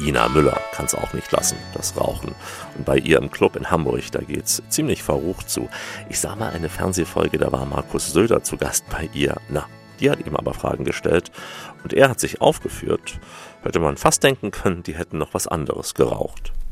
Ina Müller kann es auch nicht lassen, das Rauchen. Und bei ihr im Club in Hamburg, da geht's ziemlich verrucht zu. Ich sah mal eine Fernsehfolge, da war Markus Söder zu Gast bei ihr. Na, die hat ihm aber Fragen gestellt und er hat sich aufgeführt. Hätte man fast denken können, die hätten noch was anderes geraucht.